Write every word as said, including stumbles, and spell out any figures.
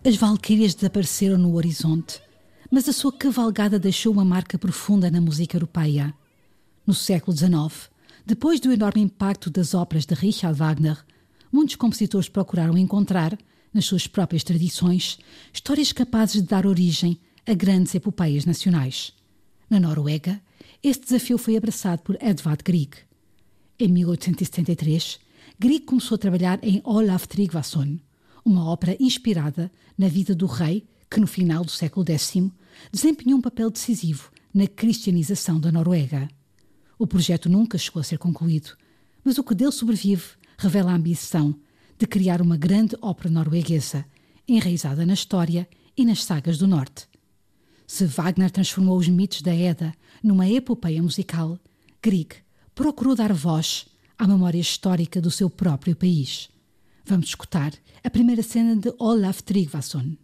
As valquírias desapareceram no horizonte, mas a sua cavalgada deixou uma marca profunda na música europeia. No século dezenove, depois do enorme impacto das óperas de Richard Wagner, muitos compositores procuraram encontrar, nas suas próprias tradições, histórias capazes de dar origem a grandes epopeias nacionais. Na Noruega, esse desafio foi abraçado por Edvard Grieg. Em mil oitocentos e setenta e três, Grieg começou a trabalhar em Olaf Tryggvason, uma ópera inspirada na vida do rei que, no final do século décimo, desempenhou um papel decisivo na cristianização da Noruega. O projeto nunca chegou a ser concluído, mas o que dele sobrevive revela a ambição de criar uma grande ópera norueguesa, enraizada na história e nas sagas do Norte. Se Wagner transformou os mitos da Edda numa epopeia musical, Grieg procurou dar voz à memória histórica do seu próprio país. Vamos escutar a primeira cena de Olaf Tryggvason.